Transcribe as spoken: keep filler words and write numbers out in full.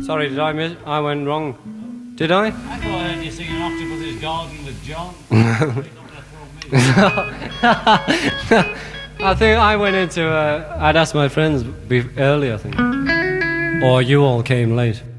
Sorry, did I miss? I went wrong. Did I? I thought I heard you singing Octopus's Garden with John. I think I went into. Uh, I'd asked my friends be- earlier, I think, or you all came late.